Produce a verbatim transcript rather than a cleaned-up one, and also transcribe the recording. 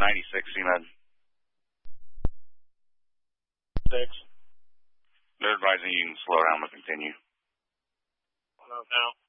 ninety-six, C M E D. Six. They're advising you can slow down but continue. No, no.